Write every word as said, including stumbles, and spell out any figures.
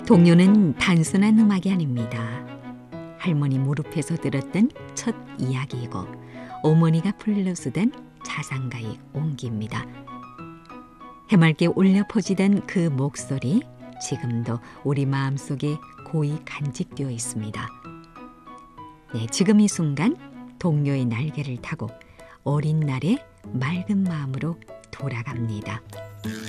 동요는 단순한 음악이 아닙니다. 할머니 무릎에서 들었던 첫 이야기이고 어머니가 불러쓰던 자장가의 온기입니다. 해맑게 울려 퍼지던 그 목소리, 지금도 우리 마음속에 고이 간직되어 있습니다. 네, 지금 이 순간 동요의 날개를 타고 어린 날의 맑은 마음으로 돌아갑니다.